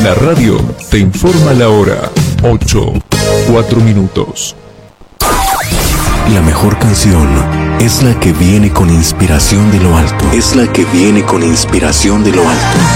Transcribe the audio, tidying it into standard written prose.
La radio te informa la hora. 8:04. La mejor canción es la que viene con inspiración de lo alto. Es la que viene con inspiración de lo alto.